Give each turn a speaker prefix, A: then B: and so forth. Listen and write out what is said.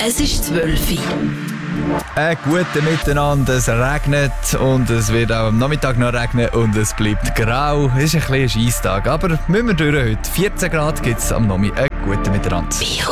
A: Es ist 12 Uhr.
B: Ein gutes Miteinander, es regnet und es wird auch am Nachmittag noch regnen und es bleibt grau. Es ist ein bisschen ein Scheisstag, aber müssen wir durch heute. 14 Grad gibt es am Nachmittag. Ein gutes Miteinander.